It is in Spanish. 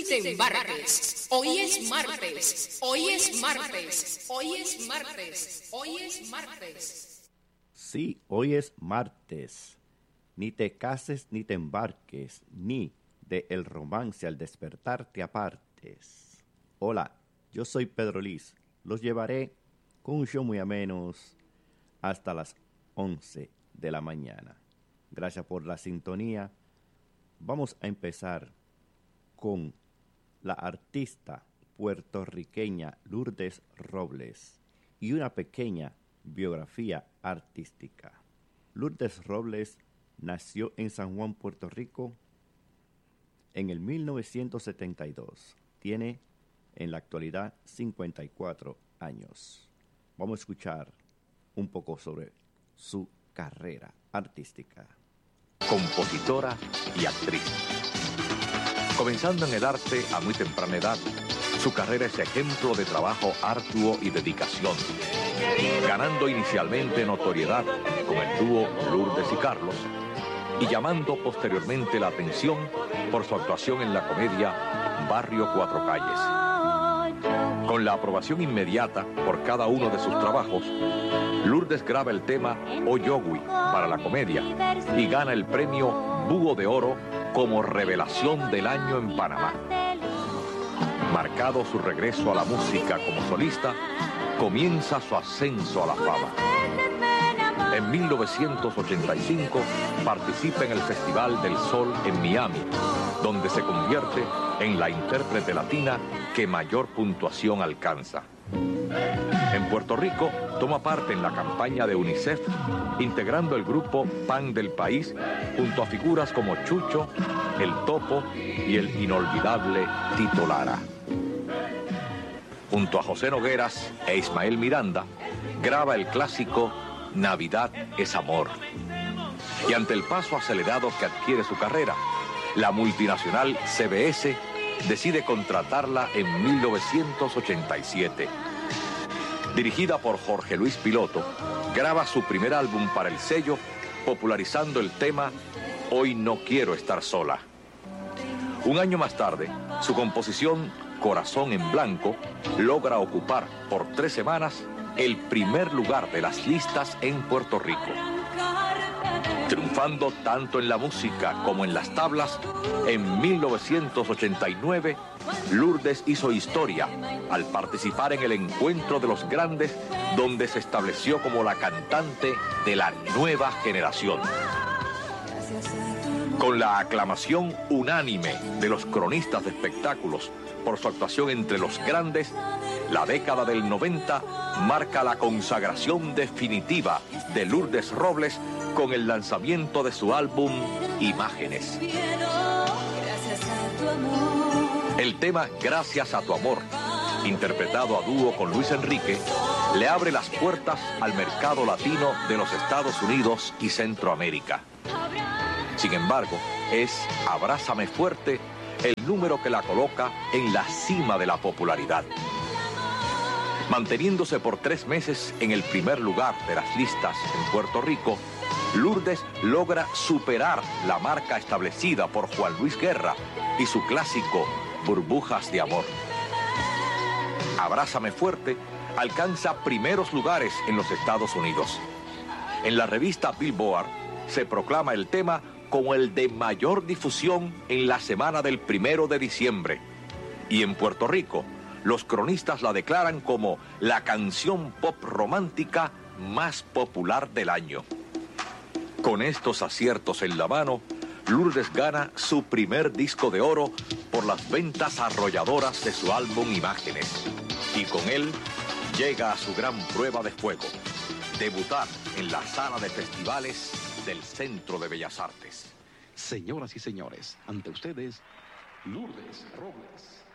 te embarques. Hoy es martes, hoy es martes, hoy es martes, hoy es martes. Sí, hoy es martes. Ni te cases ni te embarques, ni de el romance al despertar te apartes. Hola, yo soy Pedro Liz. Los llevaré con un show muy amenos hasta las 11 de la mañana. Gracias por la sintonía. Vamos a empezar con la artista puertorriqueña Lourdes Robles y una pequeña biografía artística. Lourdes Robles nació en San Juan, Puerto Rico, en el 1972. Tiene en la actualidad 54 años. Vamos a escuchar un poco sobre su carrera artística. Compositora y actriz. Comenzando en el arte a muy temprana edad, su carrera es ejemplo de trabajo arduo y dedicación, ganando inicialmente notoriedad con el dúo Lourdes y Carlos y llamando posteriormente la atención por su actuación en la comedia Barrio Cuatro Calles. Con la aprobación inmediata por cada uno de sus trabajos, Lourdes graba el tema O Yogui para la comedia y gana el premio Búho de Oro como revelación del año en Panamá. Marcado su regreso a la música como solista, comienza su ascenso a la fama. En 1985 participa en el Festival del Sol en Miami, donde se convierte en la intérprete latina que mayor puntuación alcanza. En Puerto Rico toma parte en la campaña de UNICEF, integrando el grupo PAN del país, junto a figuras como Chucho, El Topo y el inolvidable Tito Lara. Junto a José Nogueras e Ismael Miranda, graba el clásico Navidad es Amor. Y ante el paso acelerado que adquiere su carrera, la multinacional CBS decide contratarla en 1987. Dirigida por Jorge Luis Piloto, graba su primer álbum para el sello, popularizando el tema Hoy no quiero estar sola. Un año más tarde, su composición Corazón en Blanco logra ocupar por 3 semanas el primer lugar de las listas en Puerto Rico. Triunfando tanto en la música como en las tablas, en 1989, Lourdes hizo historia al participar en el Encuentro de los Grandes, donde se estableció como la cantante de la nueva generación. Con la aclamación unánime de los cronistas de espectáculos por su actuación entre los grandes, la década del 90 marca la consagración definitiva de Lourdes Robles con el lanzamiento de su álbum Imágenes. El tema Gracias a tu amor, interpretado a dúo con Luis Enrique, le abre las puertas al mercado latino de los Estados Unidos y Centroamérica. Sin embargo, es Abrázame Fuerte el número que la coloca en la cima de la popularidad. Manteniéndose por 3 meses en el primer lugar de las listas en Puerto Rico, Lourdes logra superar la marca establecida por Juan Luis Guerra y su clásico Burbujas de Amor. Abrázame Fuerte alcanza primeros lugares en los Estados Unidos. En la revista Billboard se proclama el tema como el de mayor difusión en la semana del 1 de diciembre. Y en Puerto Rico, los cronistas la declaran como la canción pop romántica más popular del año. Con estos aciertos en la mano, Lourdes gana su primer disco de oro por las ventas arrolladoras de su álbum Imágenes. Y con él llega a su gran prueba de fuego: debutar en la sala de festivales del Centro de Bellas Artes. Señoras y señores, ante ustedes, Lourdes Robles.